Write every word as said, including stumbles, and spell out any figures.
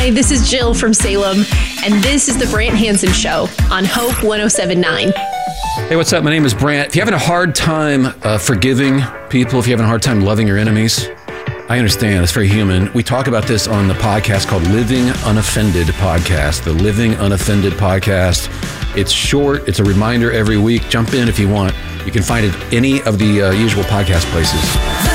Hi, this is Jill from Salem, and this is the Brant Hansen Show on Hope one oh seven point nine. Hey, what's up? My name is Brant. If you're having a hard time uh, forgiving people, if you're having a hard time loving your enemies, I understand. It's very human. We talk about this on the podcast called Living Unoffended Podcast, the Living Unoffended Podcast. It's short. It's a reminder every week. Jump in if you want. You can find it any of the uh, usual podcast places.